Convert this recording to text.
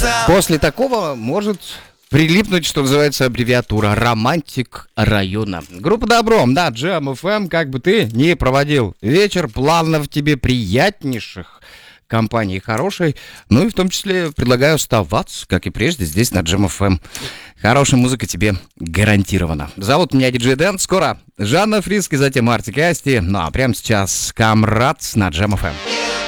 После такого может прилипнуть, что называется, аббревиатура «Романтик района». Группа «Добро», да, Jam FM, как бы ты ни проводил вечер, планов тебе приятнейших, компании хорошей, ну и в том числе предлагаю оставаться, как и прежде, здесь на Jam FM. Хорошая музыка тебе гарантирована. Зовут меня Диджей Дэн, скоро Жанна Фриске, затем Артик и Асти, ну а прямо сейчас Камрадс на Jam FM.